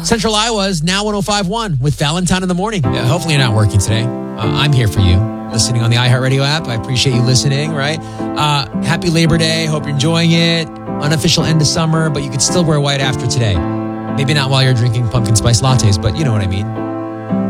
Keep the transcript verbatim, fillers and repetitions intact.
Central Iowa's Now one oh five point one with Valentine in the morning. Yeah, hopefully you're not working today. Uh, I'm here for you, listening on the iHeartRadio app. I appreciate you listening, right? Uh, happy Labor Day. Hope you're enjoying it. Unofficial end of summer, but you could still wear white after today. Maybe not while you're drinking pumpkin spice lattes, but you know what I mean.